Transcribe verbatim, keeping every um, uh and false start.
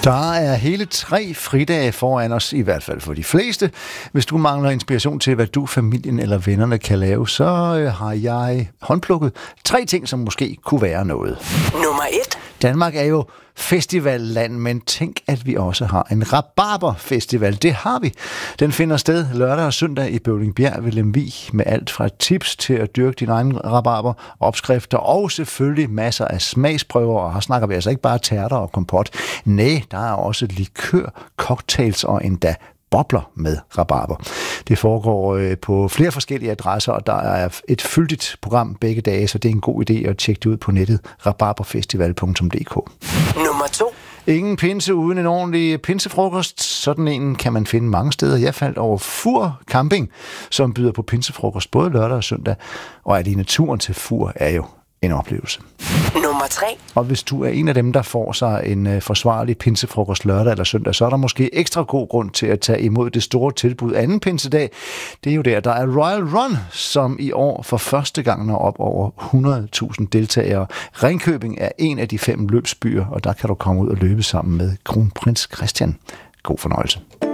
Der er hele tre fridage foran os, i hvert fald for de fleste. Hvis du mangler inspiration til, hvad du, familien eller vennerne kan lave, så har jeg håndplukket tre ting, som måske kunne være noget. Nummer et. Danmark er jo festivalland, men tænk, at vi også har en rabarberfestival. Det har vi. Den finder sted lørdag og søndag i Bøvlingbjerg ved Lemvig, med alt fra tips til at dyrke din egen rabarber, opskrifter og selvfølgelig masser af smagsprøver. Og her snakker vi altså ikke bare tærter og kompot. Nej, der er også likør, cocktails og endda bobler med rabarber. Det foregår øh, på flere forskellige adresser, og der er et fyldigt program begge dage, så det er en god idé at tjekke det ud på nettet, rabarberfestival punktum d k. Nummer to. Ingen pinse uden en ordentlig pinsefrokost. Sådan en kan man finde mange steder. Jeg faldt over Fur Camping, som byder på pinsefrokost både lørdag og søndag, og alene turen til Fur er jo en oplevelse. Nummer tre. Og hvis du er en af dem, der får sig en øh, forsvarlig pinsefrokost lørdag eller søndag, så er der måske ekstra god grund til at tage imod det store tilbud anden pinsedag. Det er jo der, der er Royal Run, som i år for første gang når op over hundrede tusind deltagere. Ringkøbing er en af de fem løbsbyer, og der kan du komme ud og løbe sammen med kronprins Christian. God fornøjelse.